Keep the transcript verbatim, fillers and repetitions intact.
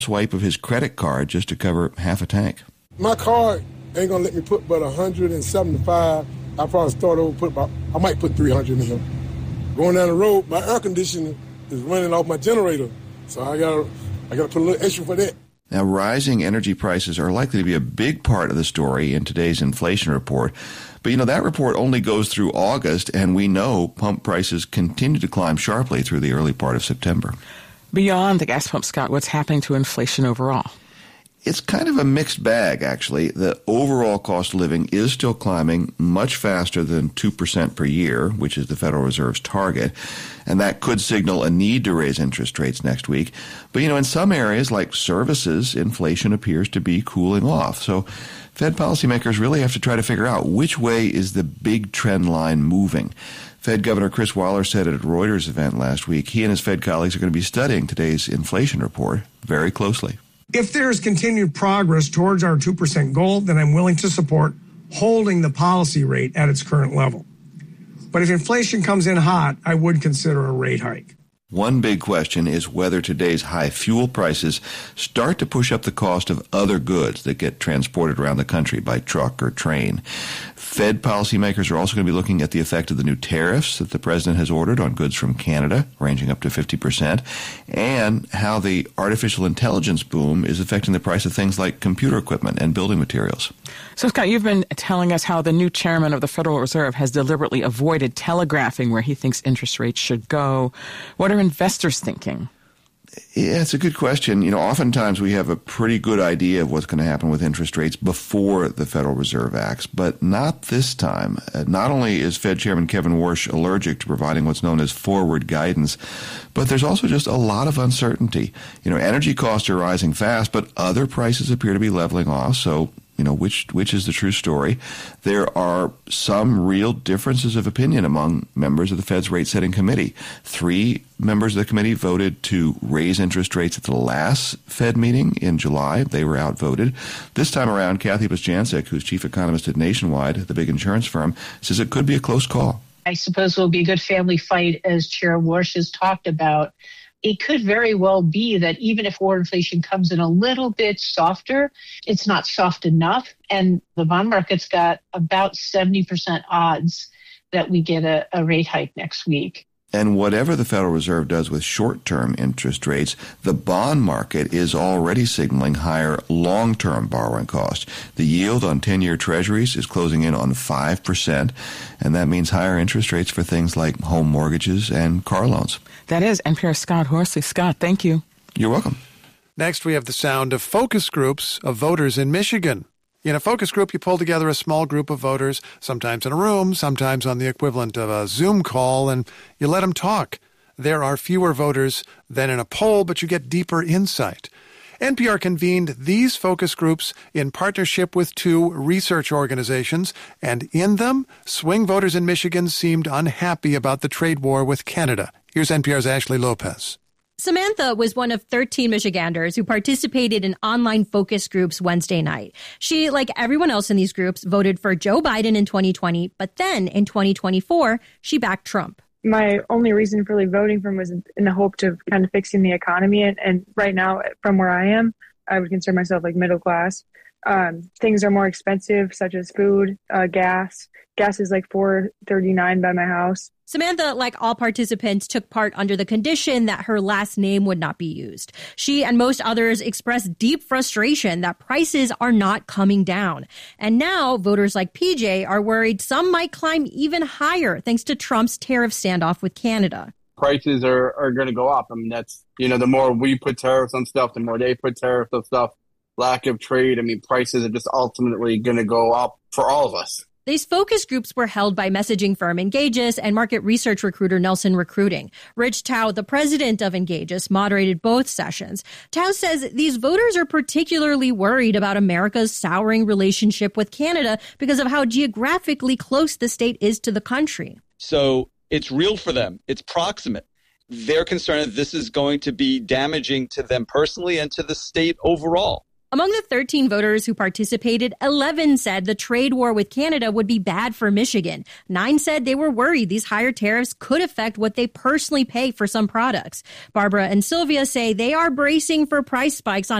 swipe of his credit card just to cover half a tank. My card ain't gonna let me put but one hundred seventy-five. I probably start over, put about, I might put three hundred in here. Going down the road, my air conditioner is running off my generator, so I gotta, I gotta put a little extra for that. Now, rising energy prices are likely to be a big part of the story in today's inflation report. But, you know, that report only goes through August, and we know pump prices continue to climb sharply through the early part of September. Beyond the gas pump, Scott, what's happening to inflation overall? It's kind of a mixed bag, actually. The overall cost of living is still climbing much faster than two percent per year, which is the Federal Reserve's target. And that could signal a need to raise interest rates next week. But, you know, in some areas like services, inflation appears to be cooling off. So Fed policymakers really have to try to figure out which way is the big trend line moving. Fed Governor Chris Waller said at a Reuters event last week he and his Fed colleagues are going to be studying today's inflation report very closely. If there is continued progress towards our two percent goal, then I'm willing to support holding the policy rate at its current level. But if inflation comes in hot, I would consider a rate hike. One big question is whether today's high fuel prices start to push up the cost of other goods that get transported around the country by truck or train. Fed policymakers are also going to be looking at the effect of the new tariffs that the president has ordered on goods from Canada, ranging up to fifty percent, and how the artificial intelligence boom is affecting the price of things like computer equipment and building materials. So, Scott, you've been telling us how the new chairman of the Federal Reserve has deliberately avoided telegraphing where he thinks interest rates should go. What are investors thinking? Yeah, it's a good question. You know, oftentimes we have a pretty good idea of what's going to happen with interest rates before the Federal Reserve acts, but not this time. Uh, not only is Fed Chairman Kevin Warsh allergic to providing what's known as forward guidance, but there's also just a lot of uncertainty. You know, energy costs are rising fast, but other prices appear to be leveling off, so you know, which which is the true story. There are some real differences of opinion among members of the Fed's rate-setting committee. Three members of the committee voted to raise interest rates at the last Fed meeting in July. They were outvoted. This time around, Kathy Bostjancic, who's chief economist at Nationwide, the big insurance firm, says it could be a close call. I suppose it will be a good family fight, as Chair Warsh has talked about. It could very well be that even if core inflation comes in a little bit softer, it's not soft enough. And the bond market's got about seventy percent odds that we get a, a rate hike next week. And whatever the Federal Reserve does with short-term interest rates, the bond market is already signaling higher long-term borrowing costs. The yield on ten-year treasuries is closing in on five percent, and that means higher interest rates for things like home mortgages and car loans. That is N P R's Scott Horsley. Scott, thank you. You're welcome. Next, we have the sound of focus groups of voters in Michigan. In a focus group, you pull together a small group of voters, sometimes in a room, sometimes on the equivalent of a Zoom call, and you let them talk. There are fewer voters than in a poll, but you get deeper insight. N P R convened these focus groups in partnership with two research organizations, and in them, swing voters in Michigan seemed unhappy about the trade war with Canada. Here's N P R's Ashley Lopez. Samantha was one of thirteen Michiganders who participated in online focus groups Wednesday night. She, like everyone else in these groups, voted for Joe Biden in twenty twenty, but then in twenty twenty-four, she backed Trump. My only reason for really voting for him was in the hope of kind of fixing the economy. And, and right now, from where I am, I would consider myself like middle class. Um, things are more expensive, such as food, uh, gas. Gas is like four thirty-nine by my house. Samantha, like all participants, took part under the condition that her last name would not be used. She and most others expressed deep frustration that prices are not coming down. And now voters like P J are worried some might climb even higher thanks to Trump's tariff standoff with Canada. Prices are, are going to go up. I mean, that's, you know, the more we put tariffs on stuff, the more they put tariffs on stuff. Lack of trade, I mean, prices are just ultimately going to go up for all of us. These focus groups were held by messaging firm Engages and market research recruiter Nelson Recruiting. Rich Tao, the president of Engages, moderated both sessions. Tao says these voters are particularly worried about America's souring relationship with Canada because of how geographically close the state is to the country. So it's real for them. It's proximate. They're concerned that this is going to be damaging to them personally and to the state overall. Among the thirteen voters who participated, eleven said the trade war with Canada would be bad for Michigan. Nine said they were worried these higher tariffs could affect what they personally pay for some products. Barbara and Sylvia say they are bracing for price spikes on